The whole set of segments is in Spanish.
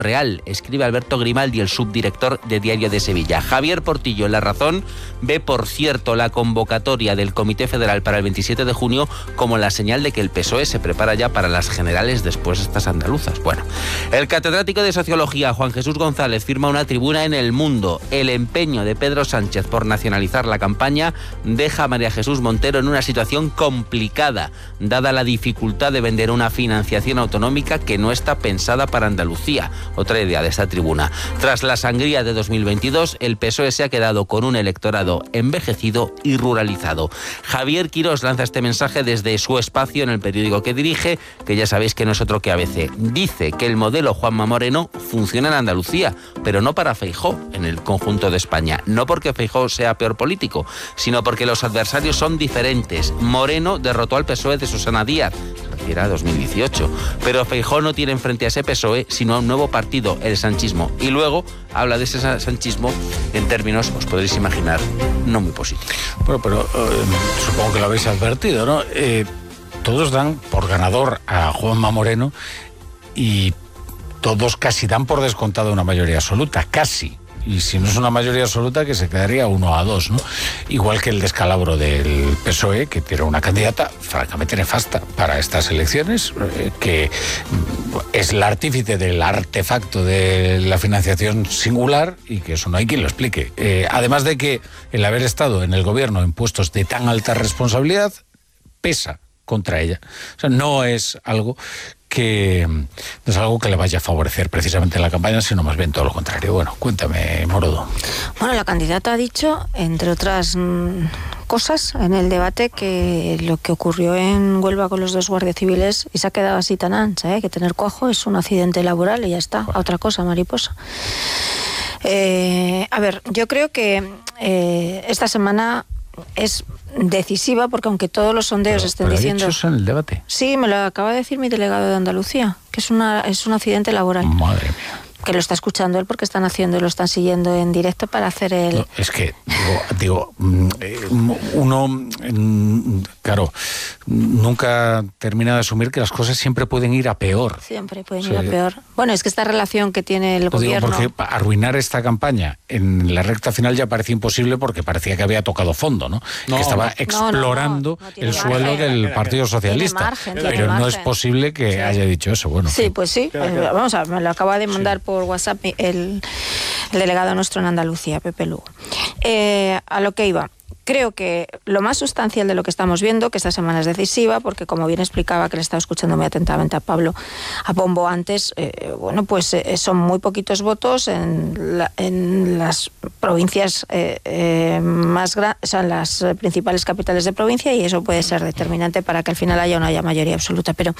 real, escribe Alberto Grimaldi, el subdirector de Diario de Sevilla. Javier Portillo, en La Razón, ve, por cierto, la convocatoria del Comité Federal para el 27 de junio como la señal de que el PSOE se prepara ya para las generales después de estas andaluzas. Bueno, el catedrático de Sociología, Juan Jesús González, firma una tribuna en El Mundo. El empeño de Pedro Sánchez por nacionalizar la campaña deja a María Jesús Montero en una situación complicada, dada la dificultad de vender una financiación autonómica que no está pensada para Andalucía. Otra idea de esta tribuna. Tras la sangría de 2022, el PSOE se ha quedado con un electorado envejecido y ruralizado. Javier Quirós lanza este mensaje desde su espacio en el periódico que dirige, que ya sabéis que no es otro que ABC. Dice que el modelo Juanma Moreno funciona en Andalucía, pero no para Feijóo, en el conjunto de España. No porque Feijóo sea peor político, sino porque los adversarios son diferentes. Moreno derrotó al PSOE de Susana Díaz, era 2018. Pero Feijóo no tiene enfrente a ese PSOE, sino a un nuevo partido, el sanchismo. Y luego habla de ese sanchismo en términos, os podréis imaginar, no muy positivos. Bueno, pero supongo que lo habéis advertido, ¿no? Todos dan por ganador a Juanma Moreno y todos casi dan por descontado una mayoría absoluta, casi. Y si no es una mayoría absoluta, que se quedaría 1-2, ¿no? Igual que el descalabro del PSOE, que tiene una candidata francamente nefasta para estas elecciones, que es el artífice del artefacto de la financiación singular y que eso no hay quien lo explique. Además de que el haber estado en el gobierno en puestos de tan alta responsabilidad pesa contra ella. O sea, no es algo que le vaya a favorecer precisamente en la campaña, sino más bien todo lo contrario. Bueno, cuéntame, Morodo. Bueno, la candidata ha dicho, entre otras cosas, en el debate, que lo que ocurrió en Huelva con los 2 guardias civiles, y se ha quedado así tan ancha, que tener cuajo es un accidente laboral y ya está. Bueno. A otra cosa, mariposa. A ver, yo creo que esta semana es decisiva, porque aunque todos los sondeos estén diciendo... ¿Ha dicho eso en el debate? Sí, me lo acaba de decir mi delegado de Andalucía, que es un accidente laboral. Madre mía. Que lo está escuchando él porque lo están siguiendo en directo para hacer el... No, es que, digo, uno, claro, nunca termina de asumir que las cosas siempre pueden ir a peor. Siempre pueden ir a peor. Bueno, es que esta relación que tiene el gobierno... Porque arruinar esta campaña en la recta final ya parecía imposible, porque parecía que había tocado fondo, ¿no? Que estaba explorando el suelo del Partido Socialista. Pero no es posible que haya dicho eso. Bueno, sí, pues sí. Vamos a ver, me lo acaba de mandar por WhatsApp el delegado nuestro en Andalucía, Pepe Lugo. A lo que iba. Creo que lo más sustancial de lo que estamos viendo, que esta semana es decisiva, porque como bien explicaba, que le estaba escuchando muy atentamente a Pombo antes, son muy poquitos votos en las provincias más grandes, o sea, en las principales capitales de provincia, y eso puede ser determinante para que al final haya una mayoría absoluta. Pero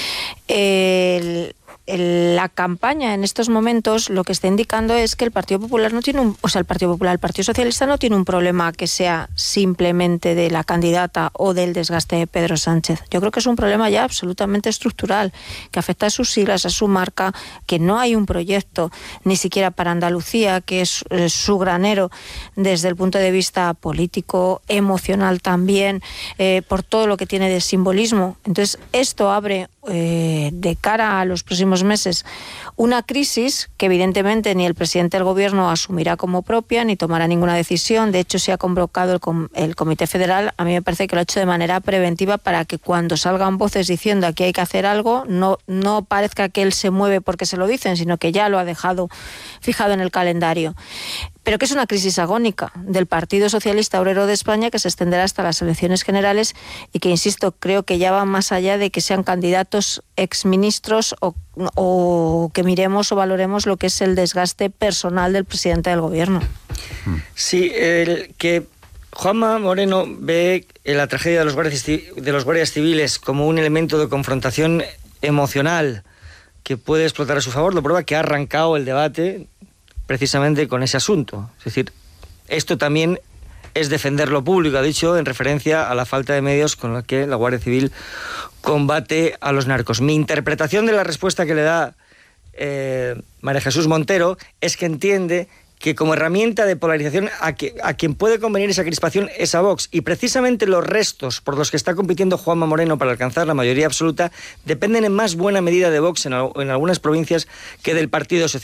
la campaña en estos momentos lo que está indicando es que el Partido Popular el Partido Socialista no tiene un problema que sea simplemente de la candidata o del desgaste de Pedro Sánchez. Yo creo que es un problema ya absolutamente estructural, que afecta a sus siglas, a su marca, que no hay un proyecto ni siquiera para Andalucía, que es su granero desde el punto de vista político, emocional también, por todo lo que tiene de simbolismo. Entonces, esto abre de cara a los próximos meses una crisis que evidentemente ni el presidente del gobierno asumirá como propia ni tomará ninguna decisión. De hecho, se ha convocado el Comité Federal. A mí me parece que lo ha hecho de manera preventiva para que cuando salgan voces diciendo aquí hay que hacer algo, no parezca que él se mueve porque se lo dicen, sino que ya lo ha dejado fijado en el calendario. Pero que es una crisis agónica del Partido Socialista Obrero de España, que se extenderá hasta las elecciones generales y que, insisto, creo que ya va más allá de que sean candidatos exministros o que miremos o valoremos lo que es el desgaste personal del presidente del gobierno. Sí, que Juanma Moreno ve la tragedia de los guardias civiles como un elemento de confrontación emocional que puede explotar a su favor, lo prueba que ha arrancado el debate precisamente con ese asunto. Es decir, esto también es defender lo público, ha dicho, en referencia a la falta de medios con la que la Guardia Civil combate a los narcos. Mi interpretación de la respuesta que le da María Jesús Montero es que entiende que como herramienta de polarización a quien puede convenir esa crispación es a Vox. Y precisamente los restos por los que está compitiendo Juanma Moreno para alcanzar la mayoría absoluta dependen en más buena medida de Vox en algunas provincias que del Partido Socialista.